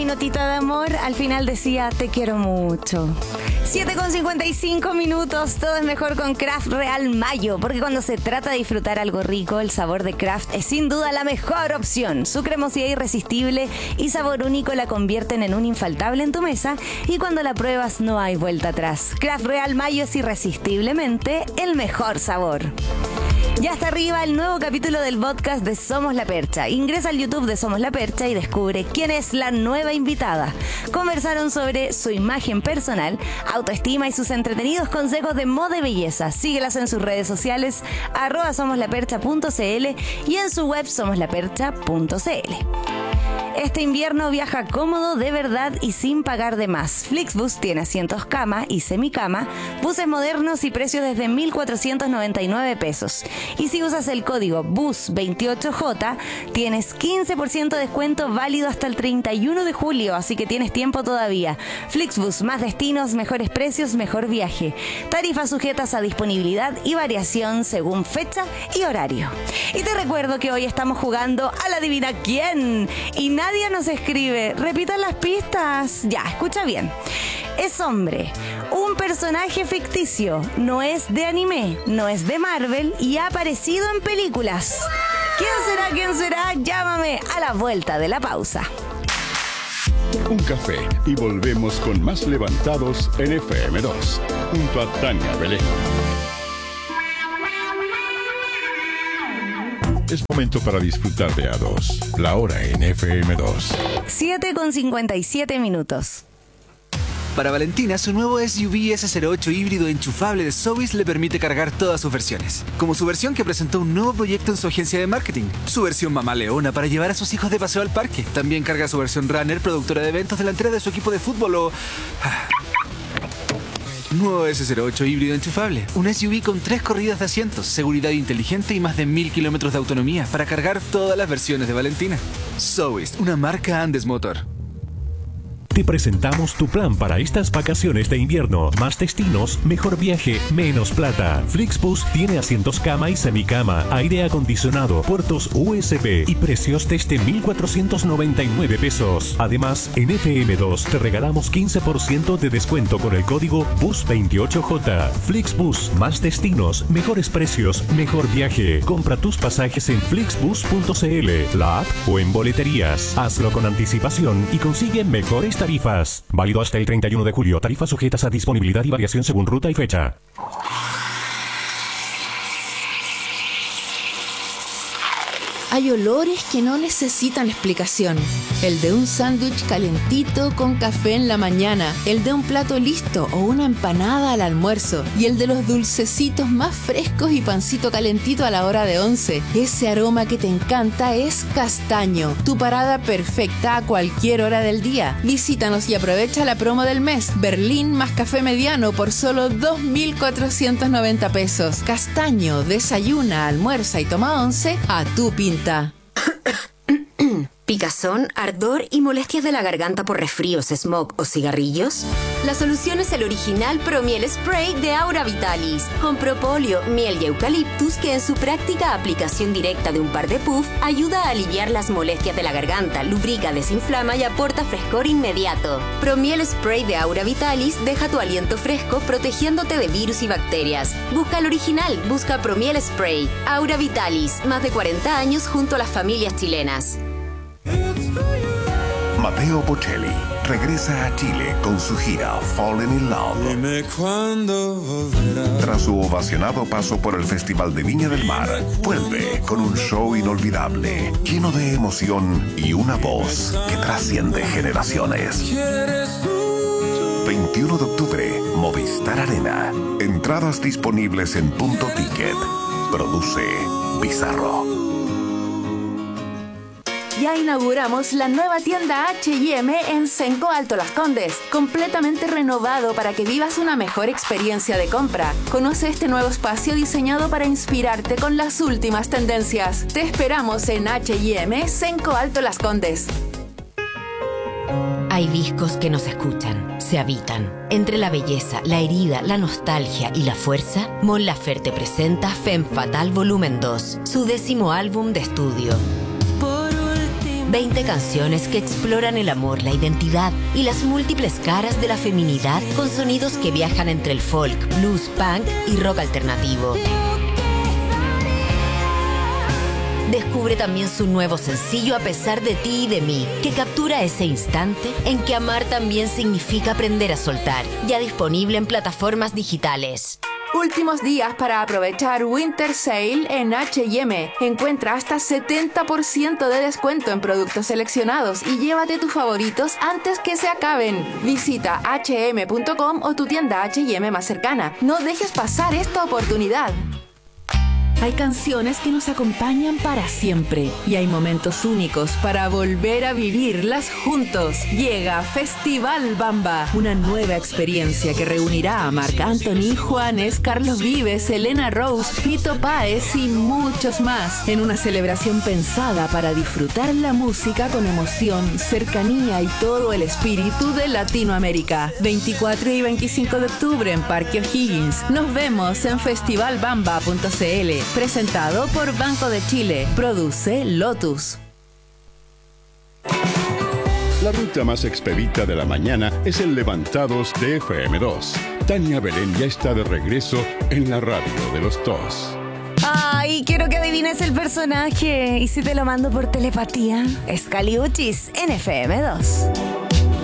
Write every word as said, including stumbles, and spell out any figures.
mi notita de amor, al final decía, te quiero mucho. siete con cincuenta y cinco minutos, todo es mejor con Kraft Real Mayo, porque cuando se trata de disfrutar algo rico, el sabor de Kraft es sin duda la mejor opción. Su cremosidad irresistible y sabor único la convierten en un infaltable en tu mesa, y cuando la pruebas no hay vuelta atrás. Kraft Real Mayo es irresistiblemente el mejor sabor. Ya está arriba el nuevo capítulo del podcast de Somos la Percha. Ingresa al YouTube de Somos la Percha y descubre quién es la nueva invitada. Conversaron sobre su imagen personal, autoestima y sus entretenidos consejos de moda y belleza. Síguelas en sus redes sociales, arroba somoslapercha punto cl y en su web somoslapercha punto cl. Este invierno viaja cómodo de verdad y sin pagar de más. Flixbus tiene asientos cama y semicama, buses modernos y precios desde mil cuatrocientos noventa y nueve pesos. Y si usas el código B U S veintiocho J, tienes quince por ciento de descuento válido hasta el treinta y uno de julio, así que tienes tiempo todavía. Flixbus, más destinos, mejores precios, mejor viaje. Tarifas sujetas a disponibilidad y variación según fecha y horario. Y te recuerdo que hoy estamos jugando a la adivina quién. Y nadie nos escribe. Repitan las pistas. Ya, escucha bien. Es hombre, un personaje ficticio, no es de anime, no es de Marvel y ha aparecido en películas. ¿Quién será? ¿Quién será? Llámame a la vuelta de la pausa. Un café y volvemos con más levantados en F M dos, junto a Tania Belén. Es momento para disfrutar de A dos, la hora en F M dos. siete con cincuenta y siete minutos. Para Valentina, su nuevo S U V S cero ocho híbrido enchufable de Sowis le permite cargar todas sus versiones. Como su versión que presentó un nuevo proyecto en su agencia de marketing. Su versión mamá leona para llevar a sus hijos de paseo al parque. También carga su versión runner, productora de eventos delantera de su equipo de fútbol o... Nuevo S cero ocho híbrido enchufable. Un S U V con tres corridas de asientos, seguridad inteligente y más de mil kilómetros de autonomía para cargar todas las versiones de Valentina. Sowis, una marca Andes Motor. Te presentamos tu plan para estas vacaciones de invierno. Más destinos, mejor viaje, menos plata. Flixbus tiene asientos cama y semicama, aire acondicionado, puertos U S B y precios desde mil cuatrocientos noventa y nueve pesos. Además, en F M dos te regalamos quince por ciento de descuento con el código B U S veintiocho J. Flixbus, más destinos, mejores precios, mejor viaje. Compra tus pasajes en flixbus punto cl, la app o en boleterías. Hazlo con anticipación y consigue mejores tarifas. Tarifas. Válido hasta el treinta y uno de julio. Tarifas sujetas a disponibilidad y variación según ruta y fecha. Hay olores que no necesitan explicación. El de un sándwich calentito con café en la mañana, el de un plato listo o una empanada al almuerzo y el de los dulcecitos más frescos y pancito calentito a la hora de once. Ese aroma que te encanta es Castaño, tu parada perfecta a cualquier hora del día. Visítanos y aprovecha la promo del mes. Berlín más café mediano por solo dos mil cuatrocientos noventa pesos. Castaño, desayuna, almuerza y toma once a tu pinta. ¿Picazón, ardor y molestias de la garganta por resfríos, smog o cigarrillos? La solución es el original Promiel Spray de Aura Vitalis, con propóleo, miel y eucaliptus que en su práctica aplicación directa de un par de puff ayuda a aliviar las molestias de la garganta, lubrica, desinflama y aporta frescor inmediato. Promiel Spray de Aura Vitalis deja tu aliento fresco protegiéndote de virus y bacterias. Busca el original, busca Promiel Spray. Aura Vitalis, más de cuarenta años junto a las familias chilenas. Matteo Bocelli regresa a Chile con su gira Fallen in Love. Dime cuándo volverás. Tras su ovacionado paso por el Festival de Viña del Mar, vuelve con un show inolvidable, lleno de emoción y una voz que trasciende generaciones. veintiuno de octubre, Movistar Arena. Entradas disponibles en Punto Ticket. Produce Bizarro. Ya inauguramos la nueva tienda H y M en Senco Alto Las Condes, completamente renovado para que vivas una mejor experiencia de compra. Conoce este nuevo espacio diseñado para inspirarte con las últimas tendencias. Te esperamos en H y M Senco Alto Las Condes. Hay discos que nos escuchan, se habitan. Entre la belleza, la herida, la nostalgia y la fuerza, Mon Laferte presenta Femme Fatale Volumen dos, su décimo álbum de estudio. veinte canciones que exploran el amor, la identidad y las múltiples caras de la feminidad con sonidos que viajan entre el folk, blues, punk y rock alternativo. Descubre también su nuevo sencillo A pesar de ti y de mí, que captura ese instante en que amar también significa aprender a soltar, ya disponible en plataformas digitales. Últimos días para aprovechar Winter Sale en H y M. Encuentra hasta setenta por ciento de descuento en productos seleccionados y llévate tus favoritos antes que se acaben. Visita hache eme punto com o tu tienda H y M más cercana. No dejes pasar esta oportunidad. Hay canciones que nos acompañan para siempre y hay momentos únicos para volver a vivirlas juntos. Llega Festival Bamba, una nueva experiencia que reunirá a Marc Anthony, Juanes, Carlos Vives, Elena Rose, Fito Páez y muchos más, en una celebración pensada para disfrutar la música con emoción, cercanía y todo el espíritu de Latinoamérica. veinticuatro y veinticinco de octubre en Parque O'Higgins. Nos vemos en festival bamba punto c l. Presentado por Banco de Chile. Produce Lotus. La ruta más expedita de la mañana es el Levantados de F M dos. Tania Belén ya está de regreso en la radio de los dos. Ay, quiero que adivines el personaje. ¿Y si te lo mando por telepatía? Es Caliuchis en F M dos.